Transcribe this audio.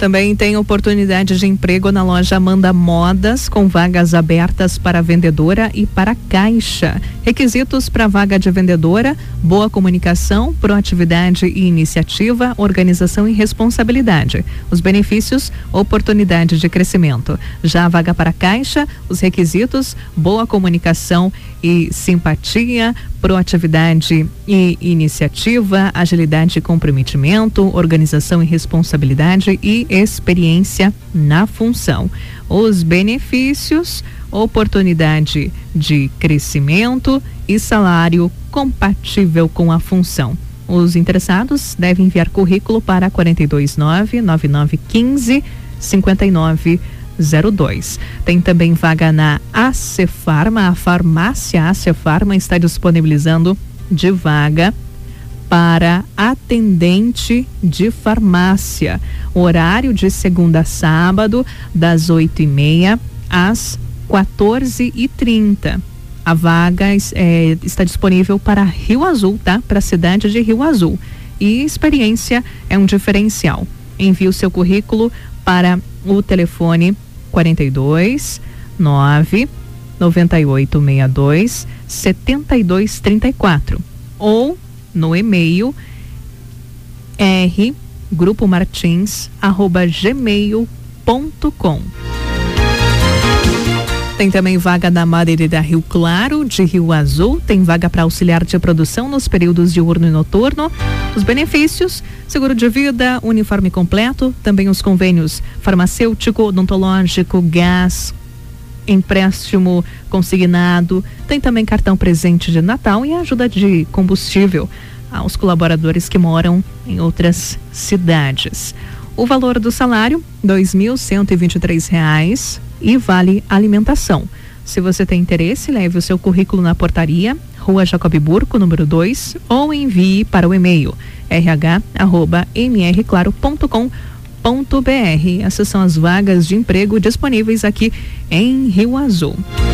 Também tem oportunidade de emprego na loja Amanda Modas, com vagas abertas para vendedora e para caixa. Requisitos para vaga de vendedora: boa comunicação, proatividade e iniciativa, organização e responsabilidade. Os benefícios: oportunidade de crescimento. Já a vaga para caixa, os requisitos: boa comunicação e simpatia, proatividade e iniciativa, agilidade e comprometimento, organização e responsabilidade e experiência na função. Os benefícios: oportunidade de crescimento e salário compatível com a função. Os interessados devem enviar currículo para 429-9915-5902. Tem também vaga na AC Farma. A farmácia AC Farma está disponibilizando de vaga para atendente de farmácia. Horário de segunda a sábado, das 8h30 às 14h30. A vaga está disponível para Rio Azul, tá? Para a cidade de Rio Azul. E experiência é um diferencial. Envie o seu currículo para o telefone 42 9 9862 7234 ou no e-mail rgrupomartins@gmail.com. Tem também vaga na Madeireira Rio Claro, de Rio Azul. Tem vaga para auxiliar de produção nos períodos diurno e noturno. Os benefícios: seguro de vida, uniforme completo, também os convênios farmacêutico, odontológico, gás, empréstimo consignado. Tem também cartão presente de Natal e ajuda de combustível aos colaboradores que moram em outras cidades. O valor do salário: R$2.123 e vale alimentação. Se você tem interesse, leve o seu currículo na portaria Rua Jacob Burco, número 2, ou envie para o e-mail rh@mrclaro.com.br. Essas são as vagas de emprego disponíveis aqui em Rio Azul.